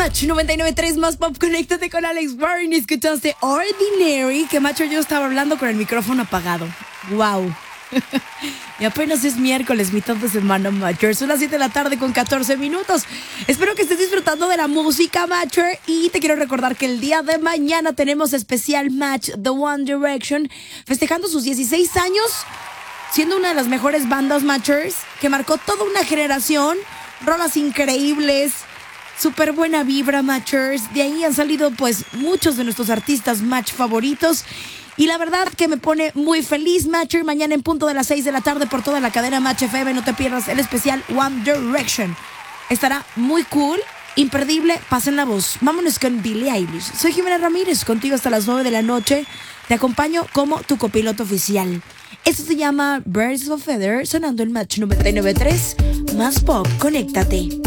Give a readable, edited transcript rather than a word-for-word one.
Match 99.3 más pop. Conéctate con Alex Warren. Escuchaste Ordinary. Que macho, yo estaba hablando con el micrófono apagado. Wow. Y apenas es miércoles, mitad de semana, Matcher. Son las 7 de la tarde con 14 minutos. Espero que estés disfrutando de la música, Matcher. Y te quiero recordar que el día de mañana tenemos especial Match The One Direction, festejando sus 16 años, siendo una de las mejores bandas, Matchers, que marcó toda una generación. Rolas increíbles, súper buena vibra, Matchers. De ahí han salido pues muchos de nuestros artistas Match favoritos. Y la verdad que me pone muy feliz, Matcher. Mañana en punto de las 6 de la tarde por toda la cadena Match FM. No te pierdas el especial One Direction. Estará muy cool, imperdible. Pasen la voz. Vámonos con Billie Eilish. Soy Jimena Ramírez, contigo hasta las 9 de la noche. Te acompaño como tu copiloto oficial. Esto se llama Birds of a Feather, sonando en Match 99.3. Más pop, conéctate.